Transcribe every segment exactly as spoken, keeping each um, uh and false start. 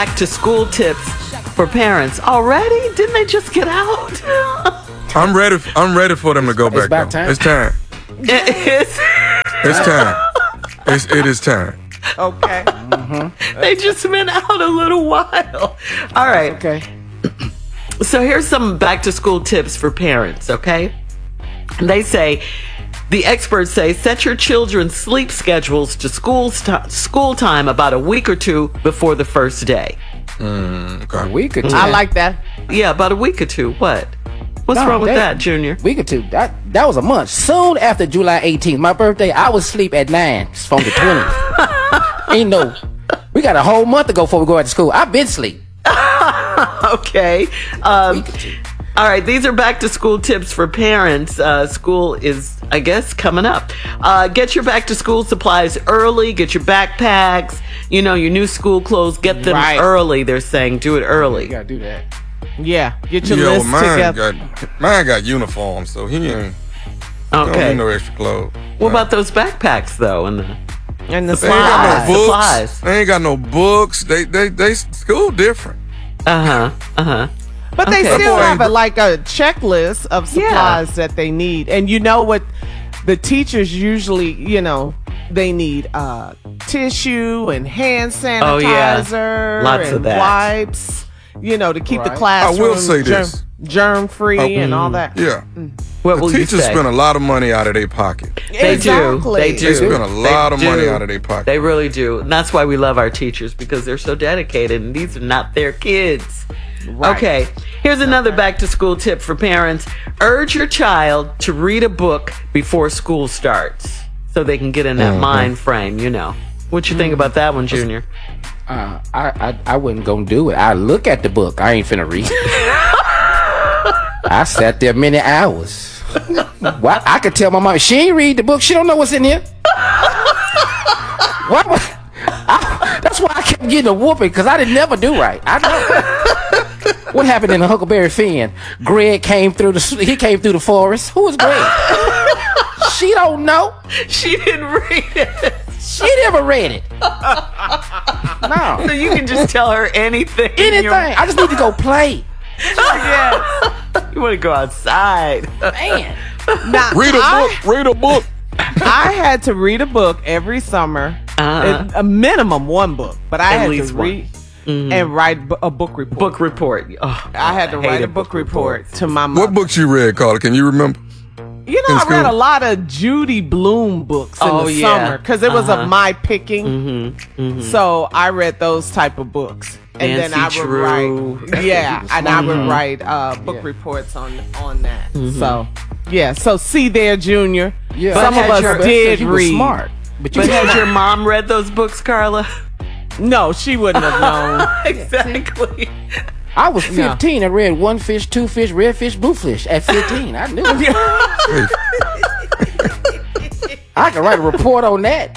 back to school tips for parents. Already? Didn't they just get out? I'm ready. I'm ready for them to go back. It's about though. time. It's time. It is. It's time. It's, it is time. Okay. Mm-hmm. They just been out a little while. All right. Okay. So here's some back to school tips for parents, okay? They say, the experts say, set your children's sleep schedules to school, st- school time about a week or two before the first day. Mm, okay. A week or two. I like that. Yeah, about a week or two. What? What's No, wrong with that- that, Junior? Week or two. That that was a month. Soon after July eighteenth, my birthday, I was asleep at nine from the twentieth. Ain't no. We got a whole month to go before we go back to school. I've been asleep. Okay. Um, Week or two. all right. These are back to school tips for parents. Uh, school is, I guess, coming up. Uh, get your back to school supplies early. Get your backpacks. You know, your new school clothes. Get them Right. early. They're saying do it You early. gotta do that. Yeah. Get your Yo, list mine together. got mine got uniforms, so he ain't don't Okay. need no extra clothes. What about those backpacks though? And the And the They ain't got supplies. no books. Supplies. They ain't got no books. They they they school different. uh huh. Uh huh. But they Okay. still Boy, have a, ain't- like a checklist of supplies that they need. And you know what? The teachers usually, you know, they need uh, tissue and hand sanitizer Oh, yeah. Lots and of that. wipes, you know, to keep the Right. classroom I will say germ, this. germ free Oh, and all that. Yeah, What the will you teachers say? spend a lot of money out of their pocket. They do. Exactly. They do. They spend a lot They of money do. out of their pocket. They really do. And that's why we love our teachers, because they're so dedicated and these are not their kids. Right. Okay. Here's another back to school tip for parents. Urge your child to read a book before school starts so they can get in that Mhm. mind frame, you know. What you think about that one, Junior? Uh, I, I I wasn't gonna do it. I look at the book. I ain't finna read. I sat there many hours. Why? I could tell my mom she ain't read the book. She don't know what's in here. Why? would- I, that's why I kept getting a whooping because I didn't never do right. I know. What happened in the Huckleberry Finn? Greg came through the he came through the forest. Who is Greg? She don't know. She didn't read it. She never read it. No. So you can just tell her anything. Anything. You're- I just need to go play. Yes. You want to go outside. Man. Now, Read a I, book. Read a book. I had to read a book every summer, Uh-huh. a, a minimum one book, but I At had least to one. read and write bu- a book report. Book report. Oh, I had to I write hate a book report to my mother. What books you read, Carla? Can you remember? You know, in I read school? a lot of Judy Blume books in Oh, the yeah. summer because it was Uh-huh. of my picking. Mm-hmm, mm-hmm. So I read those type of books, and then I Nancy would Drew. write, yeah, and I would Mhm. write uh, book Yeah. reports on on that. Mm-hmm. So yeah, so see there, Junior. Yeah. Some But of had us your- did you was read. smart. But you But was had smart. your mom read those books, Carla? No, she wouldn't have known. Exactly. I was No. fifteen. I read one fish, two fish, red fish, blue fish. At fifteen, I knew. Hey, I could write a report on that.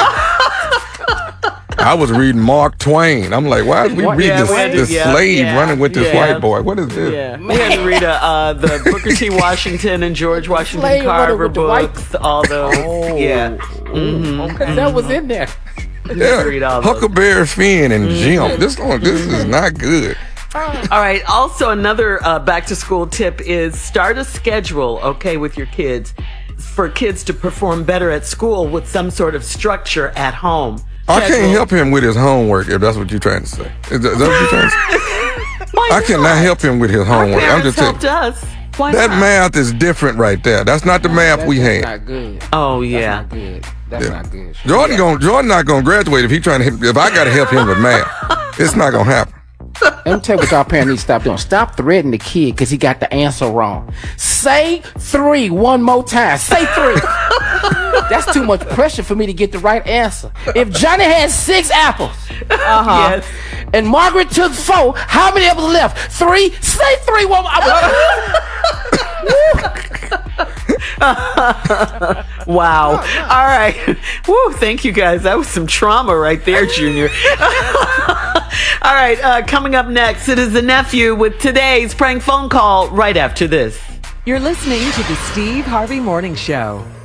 I was reading Mark Twain. I'm like, why is we What? read Yeah, this, we had to- this yeah, slave yeah, running with this yeah. white boy? What is this? Yeah. We had to read uh, uh, the Booker T. Washington and George Washington Slave running Carver with the white- books, all those. Oh. Yeah. Mm-hmm. Okay, that was in there. Yeah, Read all those. Huckleberry Finn and Jim. This one, this is not good. All right. Also, another uh, back to school tip is start a schedule, okay, with your kids for kids to perform better at school with some sort of structure at home. I can't Schedule. help him with his homework if that's what you're trying to say. Is that, is that what you're trying to say? Why I cannot not? help him with his Our homework. I'm parents just telling helped us. Why that not? math is different right there. That's not the math That- we that's had. not good. Oh, That's yeah. not good. That's Yeah. not good. Jordan going Jordan not gonna graduate if he trying to help, if I gotta help him with math. It's not gonna happen. Let me tell you what our parents need to stop doing. Stop threatening the kid because he got the answer wrong. Say three one more time. Say three. That's too much pressure for me to get the right answer. If Johnny had six apples Uh-huh. Yes. and Margaret took four, how many apples left? Three. Say three one more. Wow. All right. Woo, thank you guys. That was some trauma right there, Junior. All right. Uh, coming up next, it is the nephew with today's prank phone call right after this. You're listening to the Steve Harvey Morning Show.